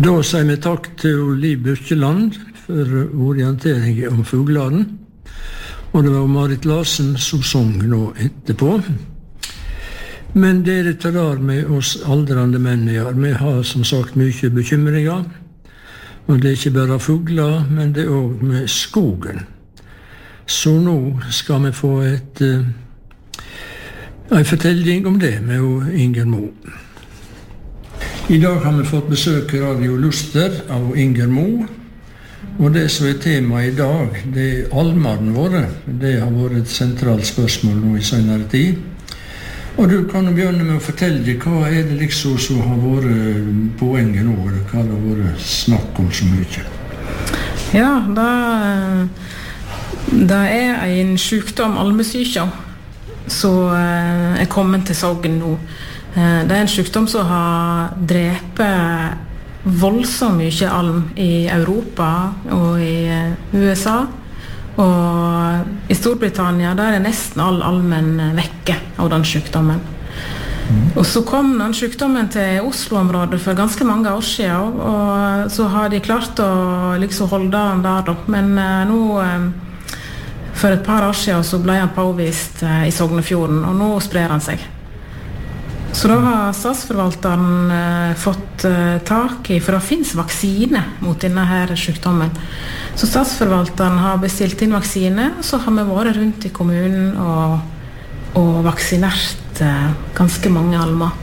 Da sier vi takk til Liv Birkeland for orientering om fuglene. Og det var Marit Larsen som sang nå etterpå. Men dere tar med oss aldrande menn i år. Vi har som sagt mye bekymringer. Og det er ikke bare fugler, men det er også med skogen. Så nå skal vi få en fortelling om det med Inger Mo. I dag har vi fått besøk i Radio Luster av Inger Mo. Og det som er tema i dag, det er almene våre. Det har vært et sentralt spørsmål nå i senere tid. Og du kan begynne med å fortelle hva er det liksom som har vært poenget nå, hva det har vært snakk om så mye? Ja, det er en sykdom, almesyke, som er kommet til Sogn nå. Det er en sykdom som har drepet voldsomt mye alm i Europa og i USA. Og i Storbritannia der er nesten all almen vekke av den sykdommen. Og så kom den sykdommen til Oslo-området for ganske mange år siden, og så har de klart å liksom holde den der da. Men nå, for et par år siden, så ble han påvist i Sognefjorden, og nå sprer han seg. Så da har statsforvalteren fått tak i, for det finnes vaksine mot denne her sykdommen. Så statsforvalteren har bestilt inn vaksine, og så har vi vært rundt i kommunen og vaksinert ganske mange almer.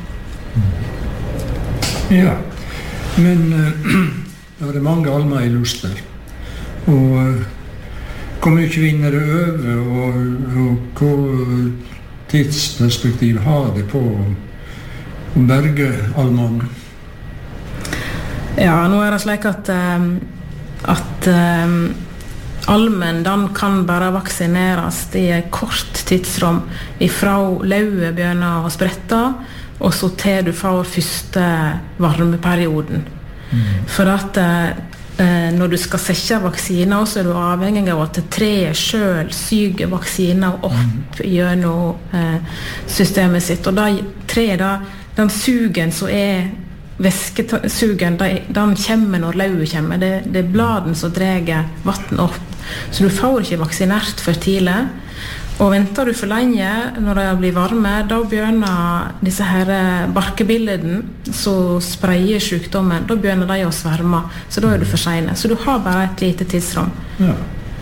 Ja, men det er mange almer i Luster. Og hvor mye vinner det over, og hva tidsperspektiv har det på å berge almene? Ja, nå er det slik at almen, den kan bare vaksineres i et kort tidsrom ifra lauet begynner å sprette, og så til du får første varmeperioden. For at når du skal sette vaksiner, så er du avhengig av at treet selv syger vaksiner opp gjennom systemet sitt. Og den sugen som er væskesugen, den kommer når lauet kommer. Det er bladen som drar vatten opp. Så du får ikke vaksinert for tidlig. Og venter du for lenge når det blir varme, da begynner disse her barkebilleden som spreier sykdommen, da begynner de å sverme. Så da er du for sene. Så du har bare et lite tidsrom. Ja.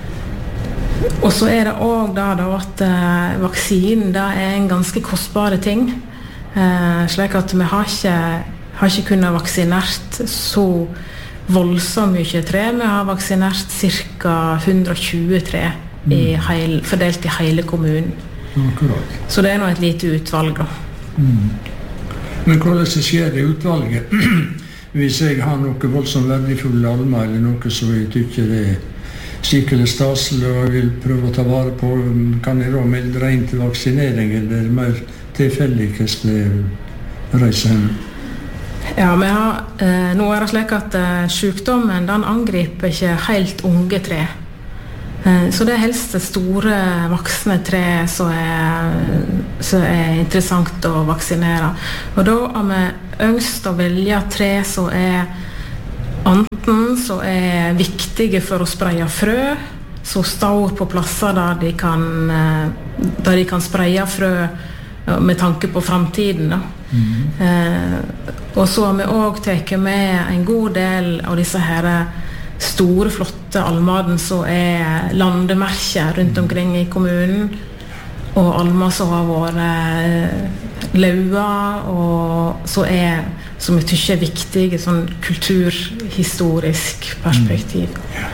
Og så er det også da at vaksinen da er en ganske kostbare ting. Slik at vi har ikke kunnet vaksinert så voldsomt mye tre. Vi har vaksinert ca. 120 tre fordelt i hele kommunen. Akkurat. Så det er nå et lite utvalg da. Men hvordan skjer det utvalget? Hvis jeg har noe voldsomt verdifulle almer, eller noe som jeg tykker det er skikkelig staselig og jeg vil prøve å ta vare på, kan jeg da melde deg inn til vaksinering, eller er det mer tilfeldig hvis det reiser hen? Ja, nå er det slik at sykdommen den angriper ikke helt unge tre. Så det er helst det store voksne tre som er interessant å vaksinere. Og da har vi ønsket å velge tre som er enten som er viktige for å spreie frø, som står på plasser der de kan spreie frø med tanke på fremtiden da. Og så har vi også tatt med en god del av disse her store, flotte almaden som er landemerker rundt omkring i kommunen, og almer som har vært laua, og som jeg tykker er viktige sånn kulturhistorisk perspektiv.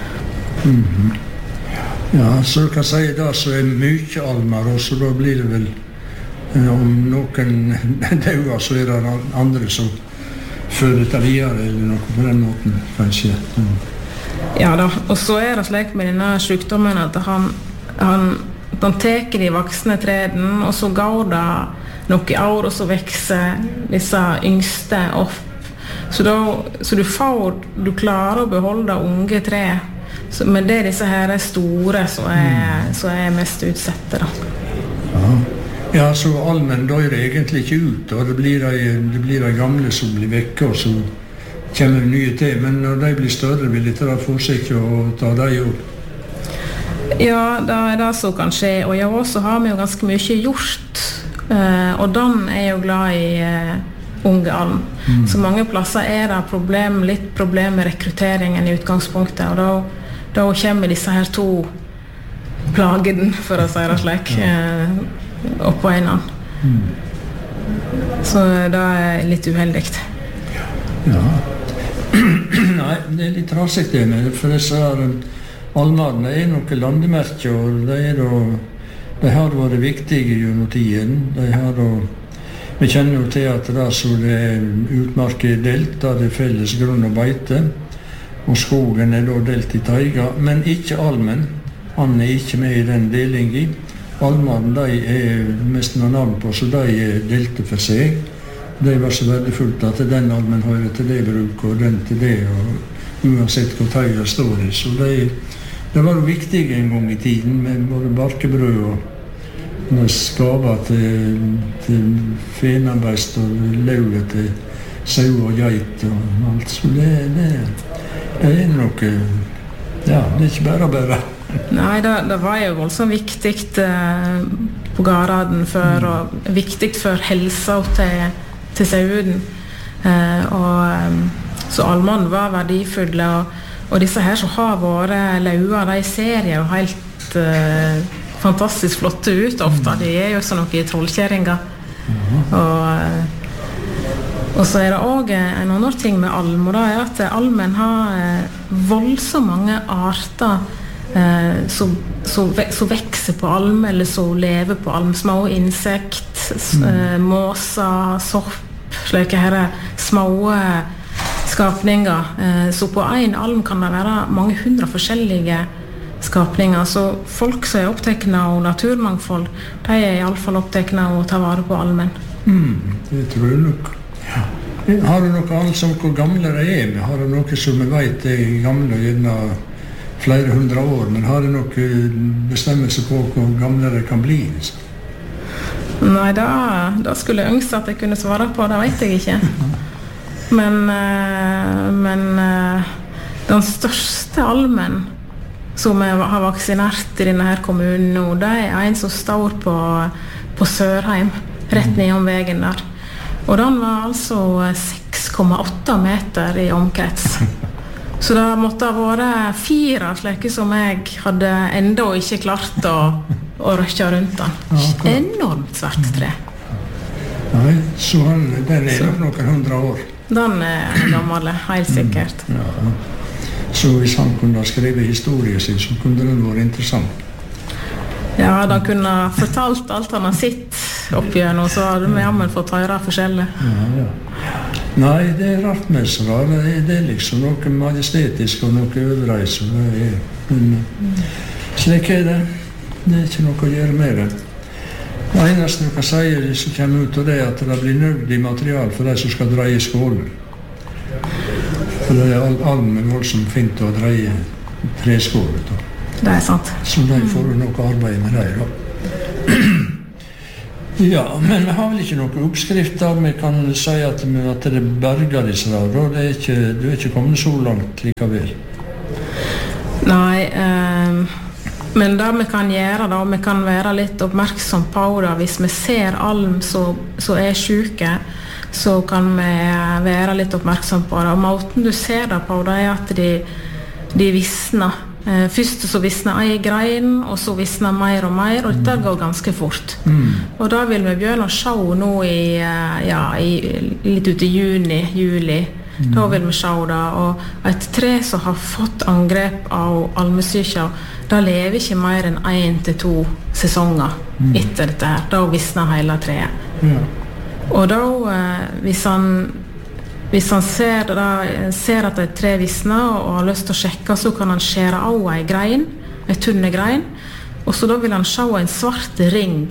Ja, så du kan si da så er mye almer, og så da blir det vel om noen dauer, så er det andre som fører det videre, eller noe på den måten, kanskje. Ja da, og så er det slik med denne sykdommen at han teker de voksne treden, og så går det noen år, og så vekser disse yngste opp. Så du klarer å beholde unge tre, men det er disse her store som er mest utsette da. Ja, så almen dør egentlig ikke ut, og det blir de gamle som blir vekke, og så kommer nye til, men når de blir større, vil de ta forsiktig og ta de opp. Ja, det det som kan skje, og i år så har vi jo ganske mye gjort, og Dan jo glad i unge alm. Så mange plasser det litt problem med rekrutteringen i utgangspunktet, og da kommer disse her to plagene, for å si det slik, oppå en annen. Så det litt uheldig. Ja. Nei, det litt raskt det med, for disse almene noe landemerke, og de har vært viktige gjennom tiden. Vi kjenner jo til at det så det utmarket delt, da det felles grunn og beite, og skogen da delt i taiga, men ikke almen. Han ikke med i den delingen. Almene de mest noen navn på, så de delte for seg. Det var så verdifullt at den almen hører til det bruk, og den til det, og uansett hvor taiga står i. Så det var jo viktig en gang i tiden, med både barkebrød og skaver til fenarbeist og lauget til sau og geit og alt. Så det noe, ja, det ikke bare. Nei, det var jo voldsomt viktig på Garaden før, og viktig for helsa til sauen. Så almene var verdifulle, og disse her som har vært laua, de ser jo helt fantastisk flotte ut ofte. De jo sånn noe i trollkjæringer. Og så det også en annen ting med alm, og det at almen har voldsomt mange arter som vekser på alm, eller som lever på alm. Små insekt, måser, sopp, slike her små skapninger. Så på en alm kan det være mange hundre forskjellige skapninger. Så folk som opptekne av naturmangfold, de i alle fall opptekne av å ta vare på almen. Det tror jeg nok. Ja. Har du noe annet som hvor gamle de med? Har du noe som vi vet gamle gjennom flere hundre år, men har du noe bestemmelse på hvor gamle de kan bli? Nei, da skulle jeg ønske at jeg kunne svare på, det vet jeg ikke. Men den største almen som har vaksinert i denne her kommunen nå, det en som står på Sørheim, rett ned om veien der. Og den var altså 6,8 meter i omkrets. Så det måtte ha vært 4 slike som jeg hadde enda ikke klart å røkke rundt den. Enormt svært tre. Nei, så den nok noen 100 år. Den gammel, helt sikkert. Ja. Så hvis han kunne ha skrevet historien sin, så kunne den vært interessant. Ja, da kunne fortalt alt han har sett oppigjennom, så hadde vi jammen fått høre forskjellig. Ja. Nei, det rart med så da. Det liksom noe majestetisk og noe øvreis. Slik det. Det ikke noe å gjøre med det. Det eneste du kan si som kommer ut av det, at det blir nødvendig material for de som skal dreie skålen. For det almen voldsomt fint å dreie treskålet. Det sant. Så de får noe arbeid med det da. Ja, men vi har vel ikke noen oppskrifter. Vi kan si at det berger disse der. Du ikke kommet så langt likevel. Nei, men det vi kan gjøre da, vi kan være litt oppmerksom på det. Hvis vi ser alm som syke, så kan vi være litt oppmerksom på det. Og måten du ser det på, det at de visner. Først så visner en grein, og så visner mer og mer, og dette går ganske fort. Og da vil vi begynne å se nå litt ut i juli. Da vil vi se det, og et tre som har fått angrep av almesyke, da lever ikke mer enn 1 til 2 sesonger etter dette her. Da visner hele treet. Og da, hvis han ser at et tre visner og har lyst til å sjekke, så kan han skjære av en grein, en tunne grein, og så da vil han se en svart ring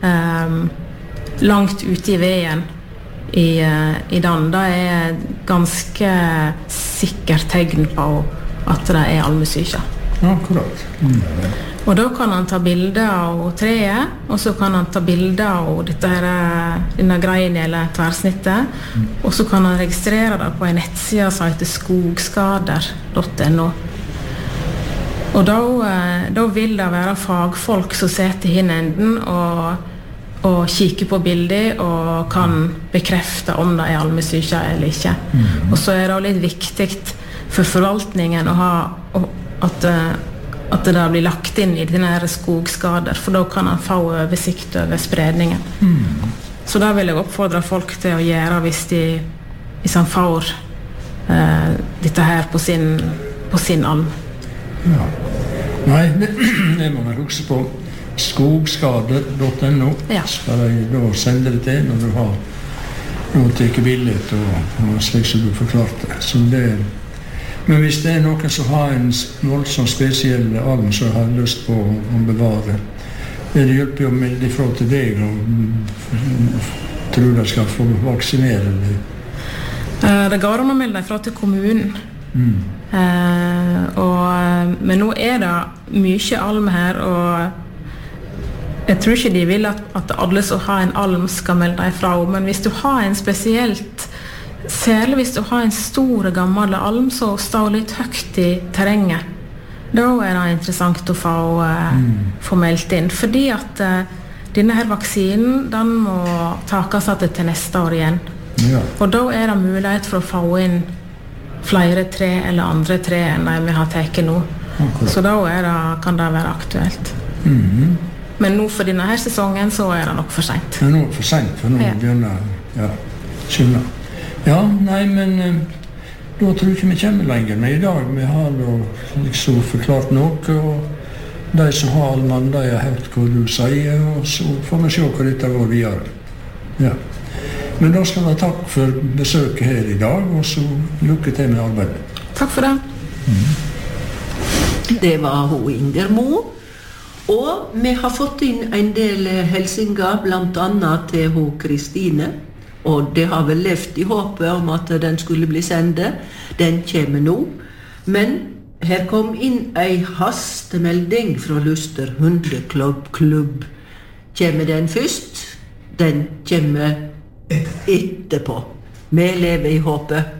langt ute i veien i den. Det ganske sikkert tegn på at det almesyke. Akkurat. Og da kan han ta bilder av treet, og så kan han ta bilder av denne greien eller tverrsnittet, og så kan han registrere det på en nettside som heter skogskader.no. Og da vil det være fagfolk som sitter i hinenden og kikker på bilder og kan bekrefte om det almesyke eller ikke. Og så det litt viktig for forvaltningen å ha at det blir lagt inn i denne skogskader, for da kan han få oversikt over spredningen. Så da vil jeg oppfordre folk til å gjøre hvis han får dette her på sin alm. Ja. Nei, det må man huske på. Skogskader.no skal jeg da sende det til når du har tatt bildet og slik som du forklarte. Så men hvis det noen som har en voldsomt spesiell alm som har lyst på å bevare, det hjelper jo å melde ifra til deg og tror de skal få vaksinere det. Det går om å melde ifra til kommunen. Men nå det mye alm her, og jeg tror ikke de vil at alle som har en alm skal melde ifra, men hvis du har en spesielt, særlig hvis du har en stor og gammel alm som står litt høyt i terrenget, da det interessant å få meldt inn, fordi at denne her vaksinen, den må takes til neste år igjen. Ja. Og da det mulighet for å få inn flere tre eller andre tre enn de vi har tatt nå. Okay. Så da kan det være aktuelt. Men nå for denne her sesongen så det nok for sent. Det nå for sent, for nå begynner skjønner. Ja, nei, men da tror jeg ikke vi kommer lenger. Men i dag vi har liksom forklart noe, og de som har allmann, de har hørt hva du sier, og så får vi se hva dette går videre. Ja. Men da skal jeg takk for besøket her i dag, og så lykke til med arbeidet. Takk for det. Det var hun Inger Mo, og vi har fått inn en del hilsener, blant annet til hun Kristine, og det har vel levd i håpet om at den skulle bli sendet. Den kommer nå, men her kom inn en hastemelding fra Luster hundeklubb. Kommer den først? Den kommer etterpå. Vi lever i håpet.